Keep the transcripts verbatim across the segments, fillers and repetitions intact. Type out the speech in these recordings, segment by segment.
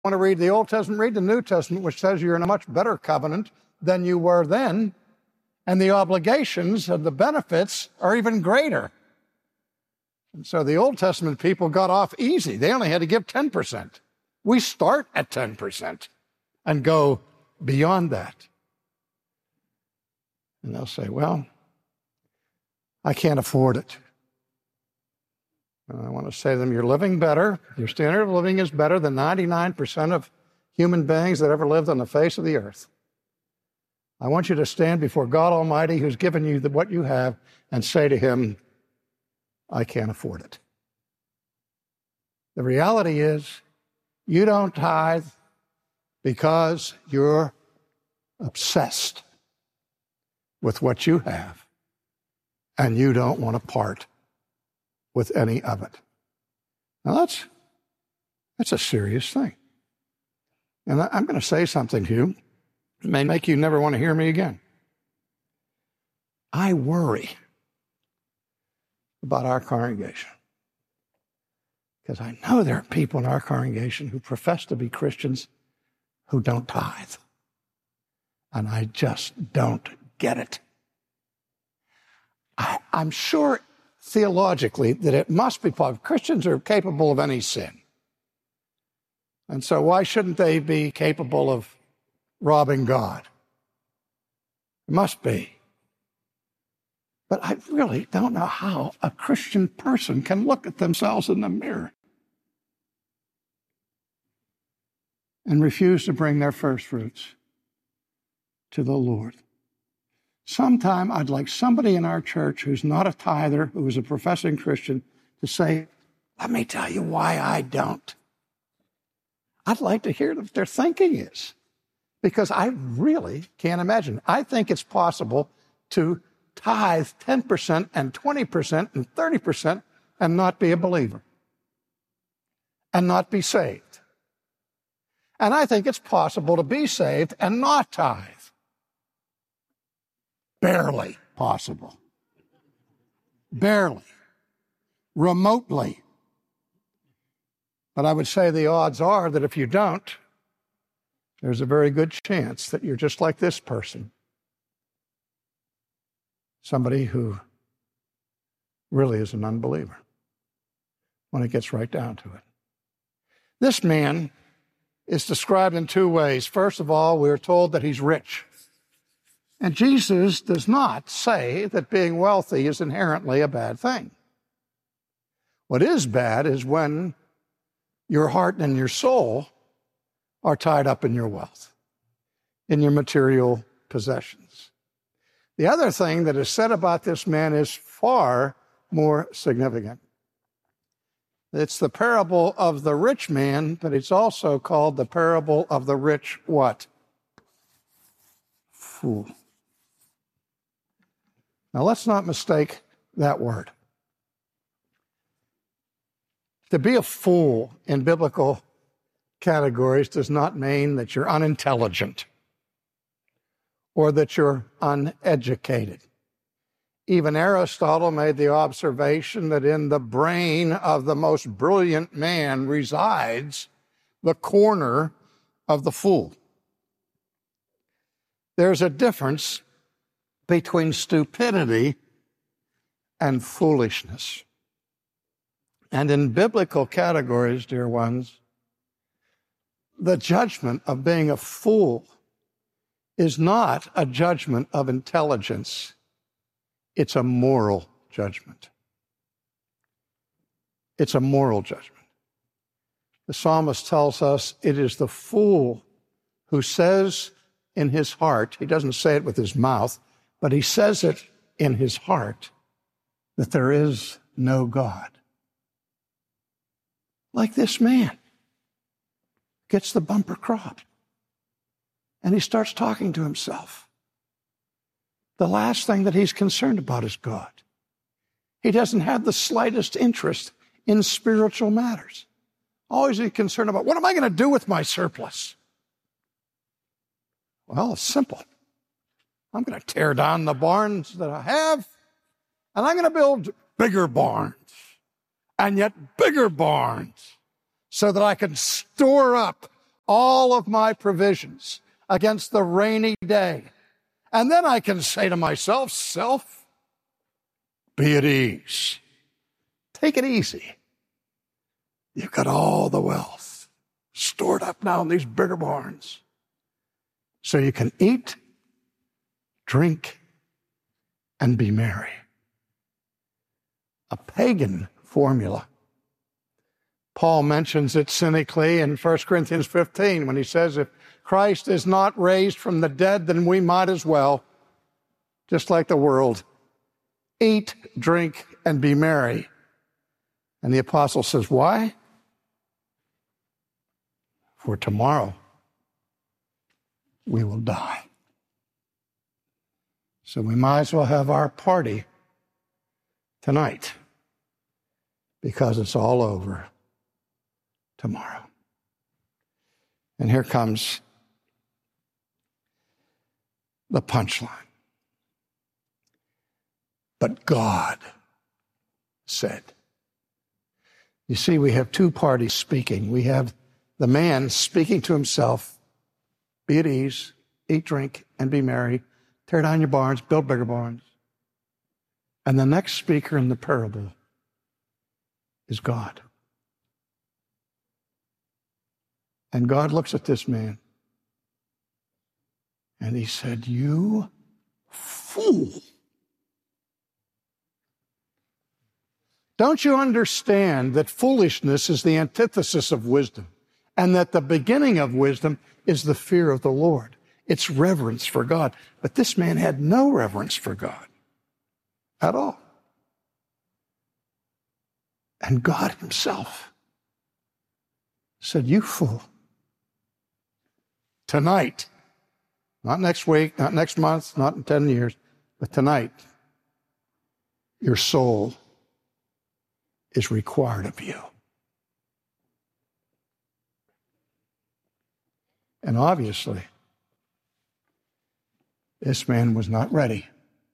Want to read the Old Testament, read the New Testament, which says you're in a much better covenant than you were then, and the obligations and the benefits are even greater. And so the Old Testament people got off easy. They only had to give ten percent. We start at ten percent and go beyond that. And they'll say, well, I can't afford it. And I want to say to them, you're living better. Your standard of living is better than ninety-nine percent of human beings that ever lived on the face of the earth. I want you to stand before God Almighty, who's given you the, what you have, and say to him, I can't afford it. The reality is, you don't tithe because you're obsessed with what you have, and you don't want to part with any of it. Now that's, that's a serious thing. And I'm going to say something to you. It may make you never want to hear me again. I worry about our congregation, because I know there are people in our congregation who profess to be Christians who don't tithe. And I just don't get it. I, I'm sure theologically that it must be possible. Christians are capable of any sin. And so why shouldn't they be capable of robbing God? It must be. But I really don't know how a Christian person can look at themselves in the mirror and refuse to bring their first fruits to the Lord. Sometime I'd like somebody in our church who's not a tither, who is a professing Christian, to say, let me tell you why I don't. I'd like to hear what their thinking is, because I really can't imagine. I think it's possible to tithe ten percent and twenty percent and thirty percent and not be a believer and not be saved. And I think it's possible to be saved and not tithe. Barely possible. Barely. Remotely. But I would say the odds are that if you don't, there's a very good chance that you're just like this person. Somebody who really is an unbeliever when it gets right down to it. This man is described in two ways. First of all, we're told that he's rich. And Jesus does not say that being wealthy is inherently a bad thing. What is bad is when your heart and your soul are tied up in your wealth, in your material possessions. The other thing that is said about this man is far more significant. It's the parable of the rich man, but it's also called the parable of the rich what? Fool. Now, let's not mistake that word. To be a fool in biblical categories does not mean that you're unintelligent or that you're uneducated. Even Aristotle made the observation that in the brain of the most brilliant man resides the corner of the fool. There's a difference between stupidity and foolishness. And in biblical categories, dear ones, the judgment of being a fool is not a judgment of intelligence. It's a moral judgment. It's a moral judgment. The psalmist tells us it is the fool who says in his heart, he doesn't say it with his mouth, but he says it in his heart, that there is no God. Like this man gets the bumper crop. And he starts talking to himself. The last thing that he's concerned about is God. He doesn't have the slightest interest in spiritual matters. Always he's concerned about, what am I going to do with my surplus? Well, it's simple. I'm going to tear down the barns that I have, and I'm going to build bigger barns, and yet bigger barns, so that I can store up all of my provisions against the rainy day. And then I can say to myself, self, be at ease. Take it easy. You've got all the wealth stored up now in these bigger barns. So you can eat, drink, and be merry. A pagan formula. Paul mentions it cynically in First Corinthians fifteen when he says, if Christ is not raised from the dead, then we might as well, just like the world, eat, drink, and be merry. And the apostle says, why? For tomorrow we will die. So we might as well have our party tonight because it's all over tomorrow. And here comes the punchline. But God said. You see, we have two parties speaking. We have the man speaking to himself, be at ease, eat, drink, and be merry. Tear down your barns, build bigger barns. And the next speaker in the parable is God. And God looks at this man and he said, you fool. Don't you understand that foolishness is the antithesis of wisdom and that the beginning of wisdom is the fear of the Lord? It's reverence for God. But this man had no reverence for God at all. And God himself said, you fool. Tonight, not next week, not next month, not in ten years, but tonight, your soul is required of you. And obviously, this man was not ready.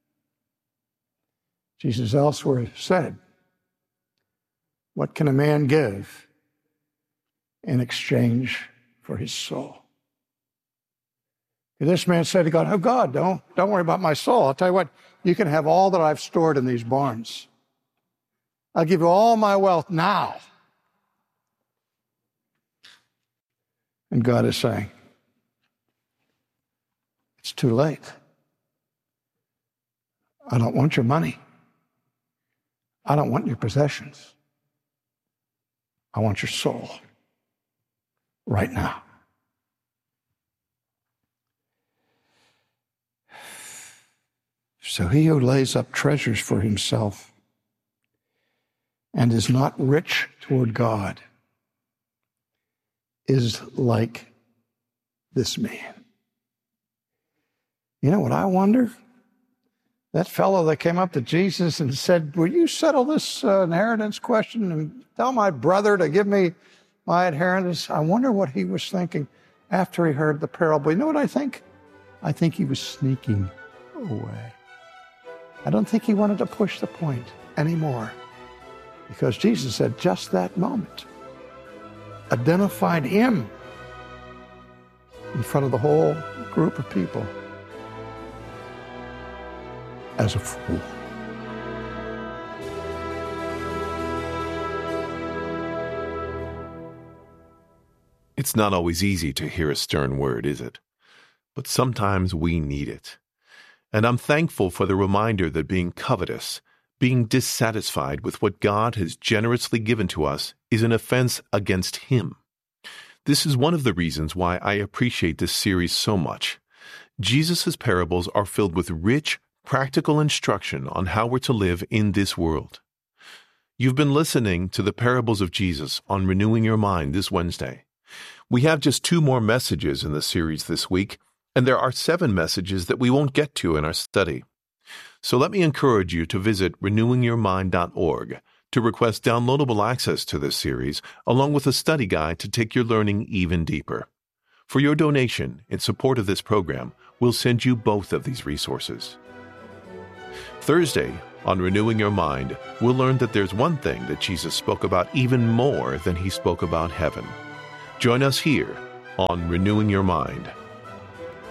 Jesus elsewhere said, what can a man give in exchange for his soul? And this man said to God, oh God, don't, don't worry about my soul. I'll tell you what, you can have all that I've stored in these barns. I'll give you all my wealth now. And God is saying, it's too late. I don't want your money. I don't want your possessions. I want your soul right now. So he who lays up treasures for himself and is not rich toward God is like this man. You know what I wonder? That fellow that came up to Jesus and said, will you settle this uh, inheritance question and tell my brother to give me my inheritance? I wonder what he was thinking after he heard the parable. You know what I think? I think he was sneaking away. I don't think he wanted to push the point anymore because Jesus at just that moment identified him in front of the whole group of people as a fool. It's not always easy to hear a stern word, is it? But sometimes we need it. And I'm thankful for the reminder that being covetous, being dissatisfied with what God has generously given to us, is an offense against Him. This is one of the reasons why I appreciate this series so much. Jesus' parables are filled with rich, practical instruction on how we're to live in this world. You've been listening to the parables of Jesus on Renewing Your Mind this Wednesday. We have just two more messages in the series this week, and there are seven messages that we won't get to in our study. So let me encourage you to visit renewing your mind dot org to request downloadable access to this series, along with a study guide to take your learning even deeper. For your donation in support of this program, we'll send you both of these resources. Thursday, on Renewing Your Mind, we'll learn that there's one thing that Jesus spoke about even more than he spoke about heaven. Join us here on Renewing Your Mind.